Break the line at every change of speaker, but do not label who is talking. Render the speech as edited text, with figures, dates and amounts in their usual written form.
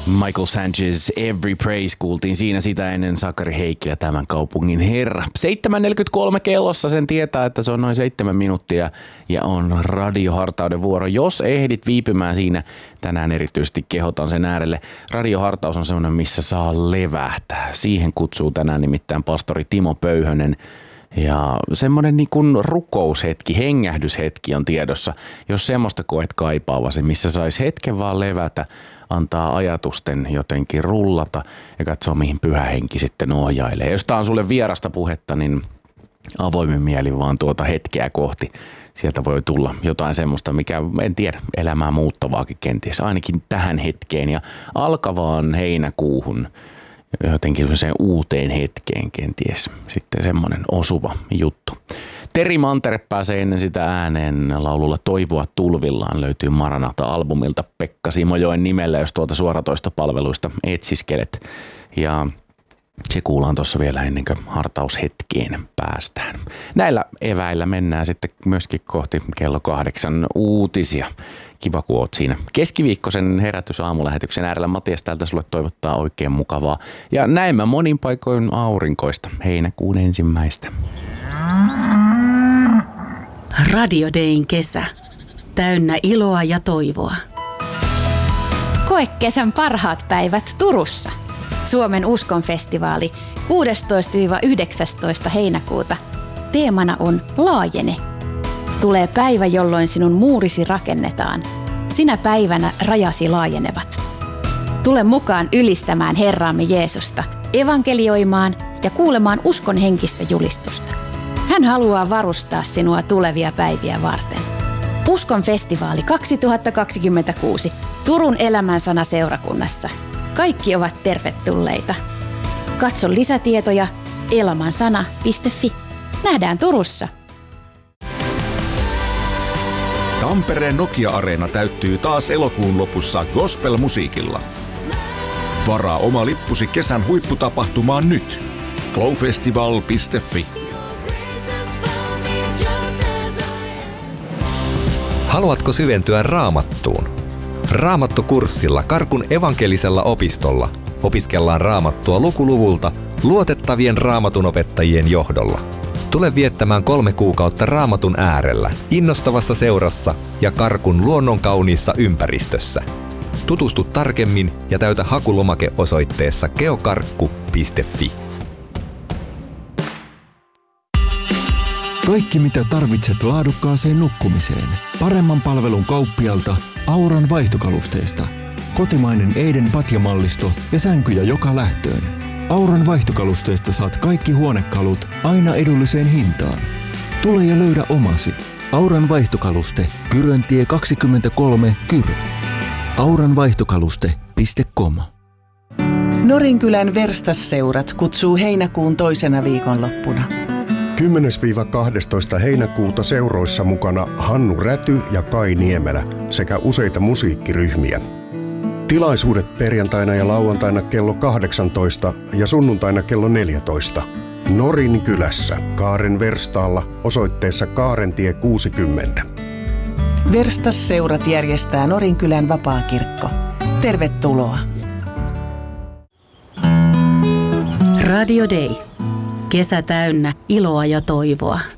Michael Sanchez, Every Praise kuultiin siinä, sitä ennen Sakari Heikkilä, tämän kaupungin herra. 7.43 kellossa, sen tietää, että se on noin 7 minuuttia ja on radiohartauden vuoro. Jos ehdit viipymään siinä, tänään erityisesti kehotan sen äärelle. Radiohartaus on semmoinen, missä saa levähtää. Siihen kutsuu tänään nimittäin pastori Timo Pöyhönen. Ja semmoinen niin kuin rukoushetki, hengähdyshetki on tiedossa, jos semmoista koet kaipaavasi, missä saisi hetken vaan levätä, antaa ajatusten jotenkin rullata ja katsoa, mihin Pyhä Henki sitten ohjailee. Jos tää on sulle vierasta puhetta, niin avoimin mieli vaan tuota hetkeä kohti. Sieltä voi tulla jotain semmoista, mikä en tiedä, elämää muuttavaakin kenties, ainakin tähän hetkeen ja alkavaan heinäkuuhun. Jotenkin sen uuteen hetkeen kenties sitten semmoinen osuva juttu. Teri Mantere pääsee ennen sitä ääneen laululla Toivoa tulvillaan, löytyy Maranata-albumilta Pekka Simojoen nimellä, jos tuolta suoratoistopalveluista etsiskelet. Ja se kuullaan tuossa vielä ennen kuin hartaushetkeen päästään. Näillä eväillä mennään sitten myöskin kohti kello 8 uutisia. Kiva, kun oot siinä keskiviikkoisen herätysaamulähetyksen äärellä. Matias täältä sulle toivottaa oikein mukavaa. Ja näemme monin paikoin aurinkoista heinäkuun 1.
Radio Dayn kesä. Täynnä iloa ja toivoa.
Koe kesän parhaat päivät Turussa. Suomen uskonfestivaali 16-19 heinäkuuta. Teemana on Laajene. Tulee päivä, jolloin sinun muurisi rakennetaan. Sinä päivänä rajasi laajenevat. Tule mukaan ylistämään Herraamme Jeesusta, evankelioimaan ja kuulemaan uskon henkistä julistusta. Hän haluaa varustaa sinua tulevia päiviä varten. Uskon festivaali 2026 Turun Elämänsana seurakunnassa. Kaikki ovat tervetulleita. Katso lisätietoja elamansana.fi. Nähdään Turussa.
Tampereen Nokia-areena täyttyy taas elokuun lopussa gospel-musiikilla. Varaa oma lippusi kesän huipputapahtumaan nyt. glowfestival.fi.
Haluatko syventyä Raamattuun? Raamattukurssilla Karkun evankelisella opistolla opiskellaan Raamattua lukuluvulta luotettavien raamatunopettajien johdolla. Tule viettämään 3 kuukautta Raamatun äärellä, innostavassa seurassa ja Karkun luonnonkauniissa ympäristössä. Tutustu tarkemmin ja täytä hakulomake osoitteessa geokarkku.fi.
Kaikki mitä tarvitset laadukkaaseen nukkumiseen. Paremman palvelun kauppialta Auran vaihtokalusteesta. Kotimainen Eiden patjamallisto ja sänkyjä joka lähtöön. Auran vaihtokalusteesta saat kaikki huonekalut aina edulliseen hintaan. Tule ja löydä omasi. Auran vaihtokaluste, Kyröntie 23, Kyrö. auranvaihtokaluste.com.
Norinkylän Verstasseurat kutsuu heinäkuun toisena viikonloppuna.
10-12 heinäkuuta seuroissa mukana Hannu Räty ja Kai Niemelä sekä useita musiikkiryhmiä. Tilaisuudet perjantaina ja lauantaina kello 18 ja sunnuntaina kello 14. Norinkylässä Kaaren Verstaalla osoitteessa Kaarentie 60.
Verstasseurat järjestää Norinkylän vapaakirkko. Tervetuloa.
Radio Day. Kesä täynnä iloa ja toivoa.